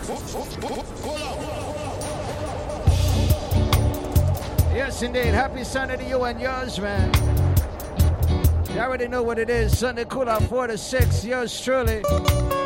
Yes, indeed. Happy Sunday to you and yours, man. You already know what it is. Sunday cool out 4 to 6. Yours truly.